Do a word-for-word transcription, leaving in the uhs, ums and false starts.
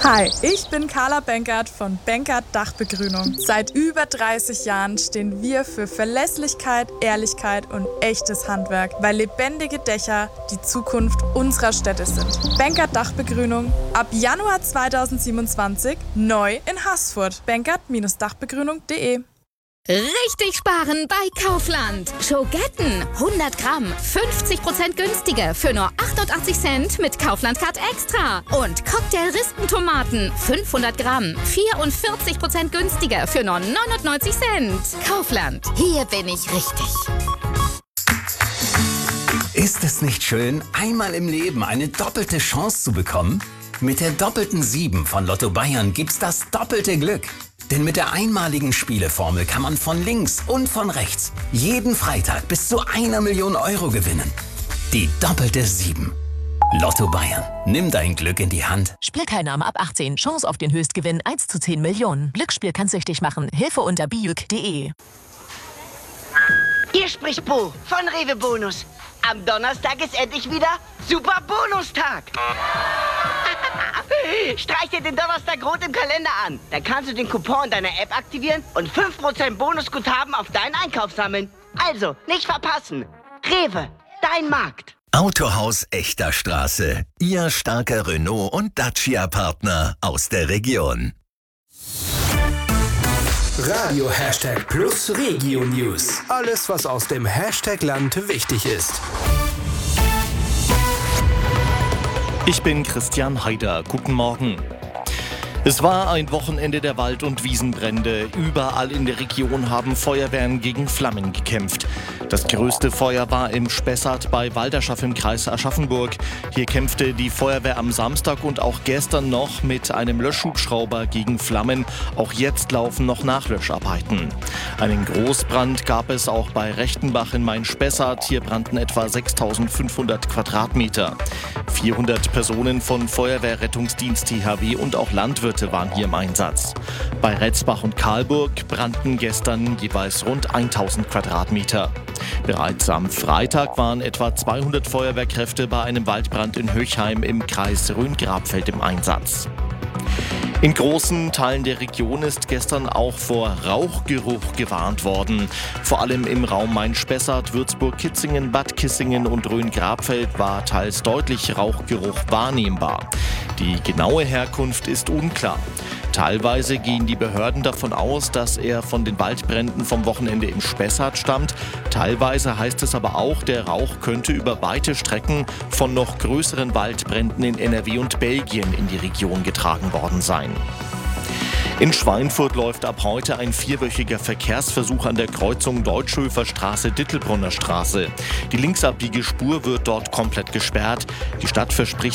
Hi, ich bin Carla Benkert von Benkert Dachbegrünung. Seit über dreißig Jahren stehen wir für Verlässlichkeit, Ehrlichkeit und echtes Handwerk, weil lebendige Dächer die Zukunft unserer Städte sind. Benkert Dachbegrünung ab Januar zweitausendsiebenundzwanzig neu in Haßfurt. benkert Dachbegrünung punkt de. Richtig sparen bei Kaufland. Schogetten hundert Gramm, fünfzig Prozent günstiger für nur achtundachtzig Cent mit Kaufland Card Extra. Und Cocktail-Rispentomaten fünfhundert Gramm, vierundvierzig Prozent günstiger für nur neunundneunzig Cent. Kaufland, hier bin ich richtig. Ist es nicht schön, einmal im Leben eine doppelte Chance zu bekommen? Mit der doppelten sieben von Lotto Bayern gibt's das doppelte Glück. Denn mit der einmaligen Spieleformel kann man von links und von rechts jeden Freitag bis zu einer Million Euro gewinnen. Die doppelte sieben. Lotto Bayern. Nimm dein Glück in die Hand. Spielteilnahme ab achtzehn. Chance auf den Höchstgewinn eins zu zehn Millionen. Glücksspiel kann süchtig machen. Hilfe unter bijuk punkt de. Hier spricht Bo von Rewe Bonus. Am Donnerstag ist endlich wieder Super Bonustag. Streich dir den Donnerstag rot im Kalender an. Da kannst du den Coupon deiner App aktivieren und fünf Prozent Bonusguthaben auf deinen Einkauf sammeln. Also, nicht verpassen. Rewe, dein Markt. Autohaus Echter Straße. Ihr starker Renault- und Dacia-Partner aus der Region. Radio Hashtag Plus Regio News. Alles, was aus dem Hashtag-Land wichtig ist. Ich bin Christian Haider. Guten Morgen. Es war ein Wochenende der Wald- und Wiesenbrände. Überall in der Region haben Feuerwehren gegen Flammen gekämpft. Das größte Feuer war im Spessart bei Walderschaff im Kreis Aschaffenburg. Hier kämpfte die Feuerwehr am Samstag und auch gestern noch mit einem Löschhubschrauber gegen Flammen. Auch jetzt laufen noch Nachlöscharbeiten. Einen Großbrand gab es auch bei Rechtenbach in Main-Spessart. Hier brannten etwa sechstausendfünfhundert Quadratmeter. vierhundert Personen von Feuerwehr, Rettungsdienst, T H W und auch Landwirte waren hier im Einsatz. Bei Retzbach und Karlburg brannten gestern jeweils rund tausend Quadratmeter. Bereits am Freitag waren etwa zweihundert Feuerwehrkräfte bei einem Waldbrand in Höchheim im Kreis Rhön-Grabfeld im Einsatz. In großen Teilen der Region ist gestern auch vor Rauchgeruch gewarnt worden. Vor allem im Raum Main-Spessart, Würzburg-Kitzingen, Bad Kissingen und Rhön-Grabfeld war teils deutlich Rauchgeruch wahrnehmbar. Die genaue Herkunft ist unklar. Teilweise gehen die Behörden davon aus, dass er von den Waldbränden vom Wochenende im Spessart stammt. Teilweise heißt es aber auch, der Rauch könnte über weite Strecken von noch größeren Waldbränden in N R W und Belgien in die Region getragen worden sein. In Schweinfurt läuft ab heute ein vierwöchiger Verkehrsversuch an der Kreuzung Deutschhöfer Straße-Dittelbrunner Straße. Die linksabbiege Spur wird dort komplett gesperrt. Die Stadt verspricht